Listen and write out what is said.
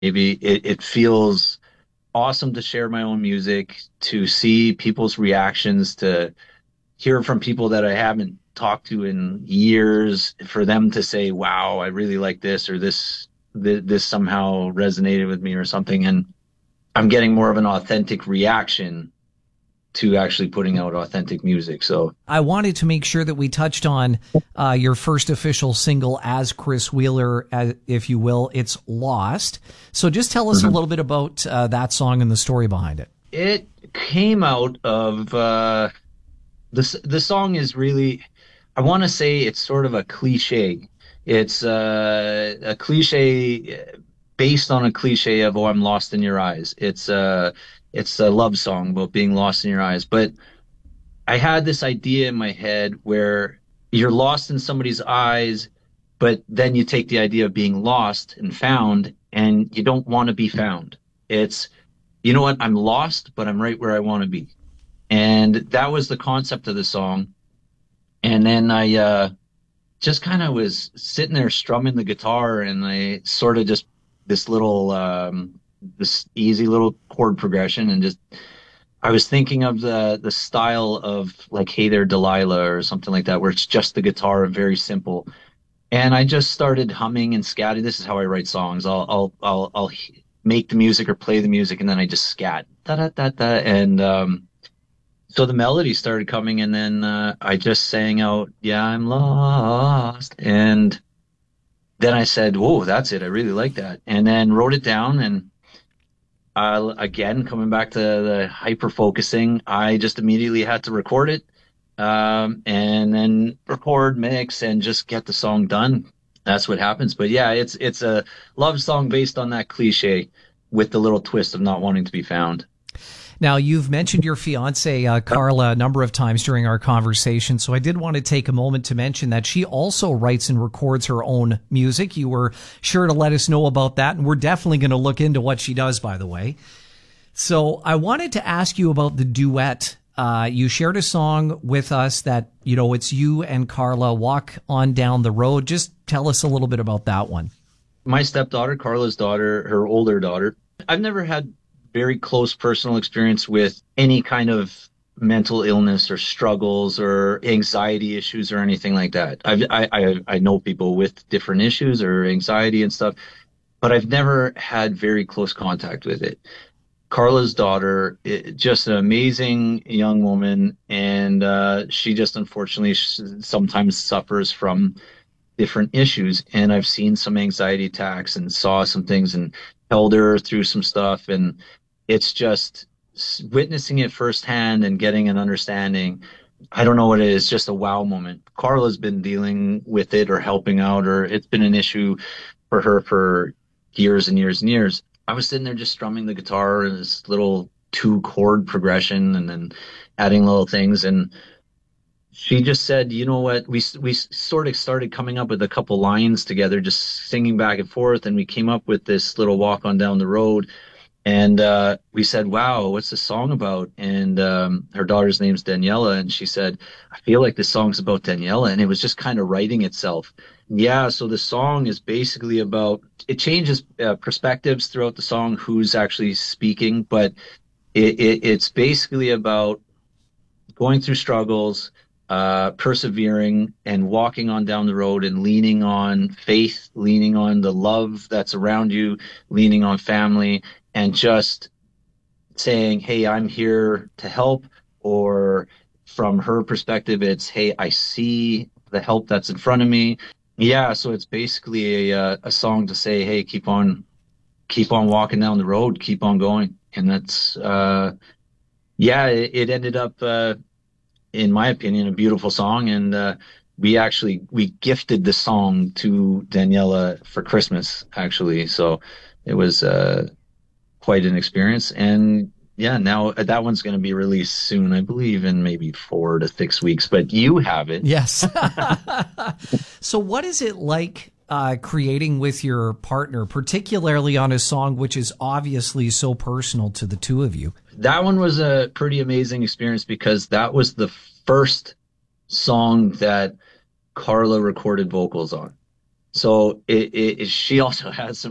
Maybe it feels awesome to share my own music, to see people's reactions, to hear from people that I haven't talked to in years, for them to say, "Wow, I really like this," or this somehow resonated with me or something, and I'm getting more of an authentic reaction to actually putting out authentic music. So I wanted to make sure that we touched on your first official single as Chris Wheeler, if you will. It's Lost. So just tell us a little bit about that song and the story behind it. it came out of the song is really, I want to say it's sort of a cliche. It's a cliche based on a cliche of "Oh, I'm lost in your eyes." It's a love song about being lost in your eyes. But I had this idea in my head where you're lost in somebody's eyes, but then you take the idea of being lost and found, and you don't want to be found. It's, you know what? I'm lost, but I'm right where I want to be. And that was the concept of the song. And then I just kind of was sitting there strumming the guitar, and I sort of just this little this easy little chord progression, and just I was thinking of the style of like "Hey There Delilah" or something like that, where it's just the guitar and very simple. And I just started humming and scatting. This is how I write songs. I'll make the music or play the music, and then I just scat da da da da, and so the melody started coming, and then I just sang out, "Yeah, I'm lost," and then I said, "Whoa, that's it. I really like that," and then wrote it down. And again, coming back to the hyper focusing, I just immediately had to record it, and then record, mix, and just get the song done. That's what happens. But yeah, it's a love song based on that cliche, with the little twist of not wanting to be found. Now, you've mentioned your fiance, Carla, a number of times during our conversation, so I did want to take a moment to mention that she also writes and records her own music. You were sure to let us know about that, and we're definitely going to look into what she does, by the way. So I wanted to ask you about the duet. You shared a song with us that, you know, it's you and Carla, "Walk On Down the Road." Just tell us a little bit about that one. My stepdaughter, Carla's daughter, her older daughter. I've never had very close personal experience with any kind of mental illness or struggles or anxiety issues or anything like that. I know people with different issues or anxiety and stuff, but I've never had very close contact with it. Carla's daughter, just an amazing young woman, and she just unfortunately sometimes suffers from different issues. And I've seen some anxiety attacks and saw some things and held her through some stuff. And it's just witnessing it firsthand and getting an understanding. I don't know what it is, just a wow moment. Carla's been dealing with it or helping out, or it's been an issue for her for years and years and years. I was sitting there just strumming the guitar and this little two chord progression, and then adding little things. And she just said, "You know what? We sort of started coming up with a couple lines together, just singing back and forth, and we came up with this little "Walk On Down the Road." And we said, "Wow, what's the song about?" And her daughter's name's Daniela, and she said, "I feel like this song's about Daniela," and it was just kind of writing itself. Yeah, so the song is basically about, it changes perspectives throughout the song, who's actually speaking, but it's basically about going through struggles, persevering, and walking on down the road, and leaning on faith, leaning on the love that's around you, leaning on family, and just saying, "Hey, I'm here to help." Or from her perspective, it's, "Hey, I see the help that's in front of me." Yeah, so it's basically a song to say, "Hey, keep on walking down the road, keep on going." And that's yeah, it ended up in my opinion, a beautiful song. And we gifted the song to Daniela for Christmas, actually. So it was quite an experience. And yeah, now that one's going to be released soon, I believe, in maybe 4 to 6 weeks. But you have it. Yes. So what is it like creating with your partner, particularly on a song which is obviously so personal to the two of you? That one was a pretty amazing experience, because that was the first song that Carla recorded vocals on. So she also has some